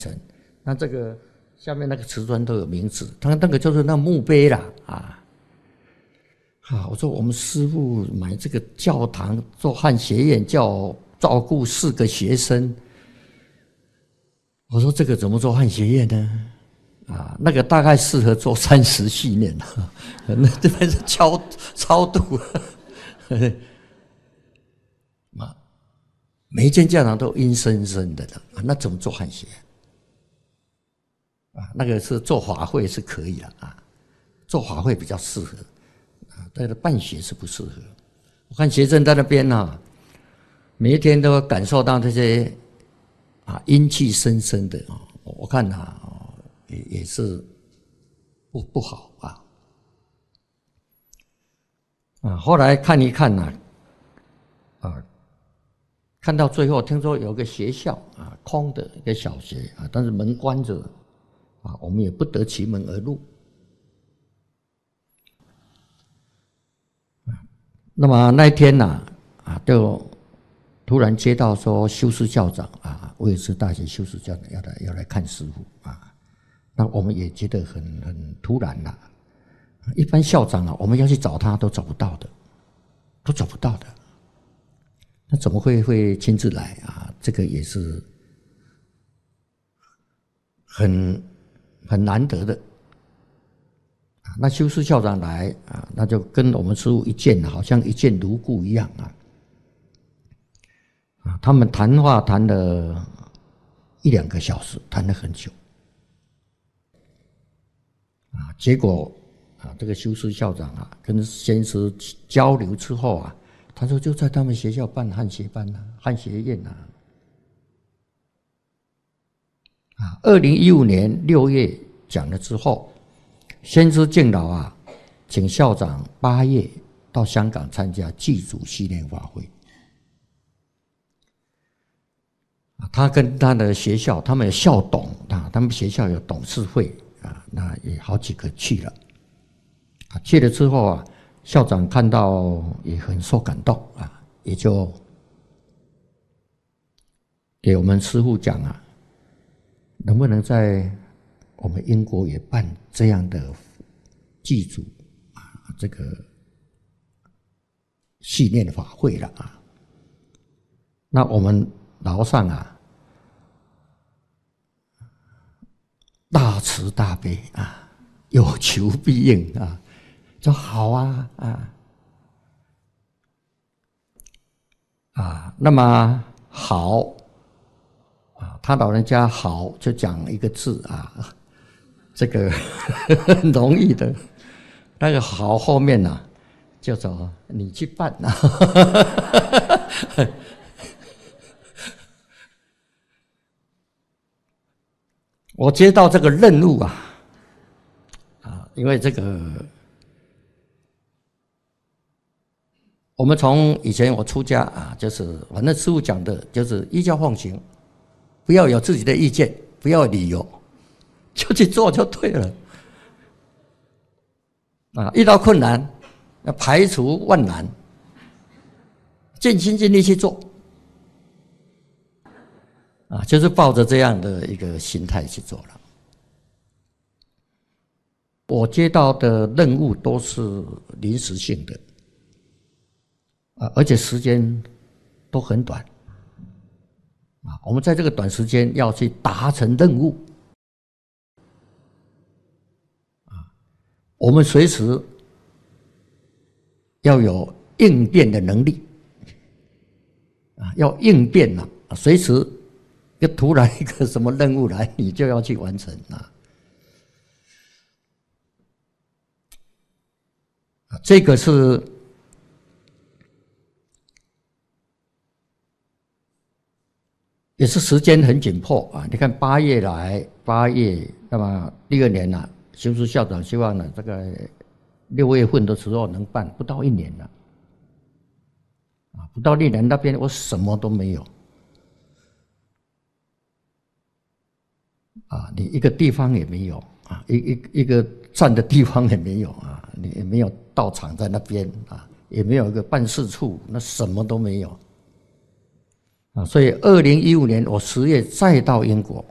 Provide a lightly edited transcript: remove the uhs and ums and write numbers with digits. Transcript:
那这个下面那个瓷砖都有名字，他那个就是那墓碑啦啊。我说我们师父买这个教堂做汉学院，叫照顾4个学生。我说这个怎么做汉学院呢？那个大概适合做30训练那这边是超度每一间教堂都阴森森的那怎么做汉学？那个是做法会是可以的做法会比较适合但是办学是不适合。我看学生在那边每一天都感受到这些阴气深深的我看也是不好后来看一看看到最后听说有个学校空的一个小学但是门关着我们也不得其门而入。那么那一天就突然接到说修士校长威尔斯大学修士校长要来看师父那我们也觉得很突然一般校长我们要去找他都找不到的，那怎么会亲自来这个也是很难得的那修士校长来那就跟我们师父一见好像一见如故一样他们谈话谈了1-2个小时，谈了很久结果这个修士校长跟先师交流之后他说就在他们学校办汉学班汉学院2015年6月讲了之后，先师敬老请校长8月到香港参加祭祖纪念法会他跟他的学校他们有校董他们学校有董事会那也好几个去了去了之后校长看到也很受感动也就给我们师父讲能不能在我们英国也办这样的祭祖这个纪念法会了那我们楼上大慈大悲有求必应说好那么好他老人家好就讲一个字这个很容易的那个好后面叫做你去办我接到这个任务因为这个我们从以前我出家就是反正师父讲的就是依教奉行，不要有自己的意见，不要有理由，就去做就对了遇到困难要排除万难，尽心尽力去做就是抱着这样的一个心态去做了。我接到的任务都是临时性的而且时间都很短我们在这个短时间要去达成任务我们随时要有应变的能力要应变随时突然一个什么任务来你就要去完成这个是也是时间很紧迫你看8月来8月那么第2年修士校长希望这个6月份的时候能办，不到1年了不到1年那边我什么都没有你一个地方也没有一个站的地方也没有你也没有道场在那边也没有一个办事处，那什么都没有所以2015年我10月再到英国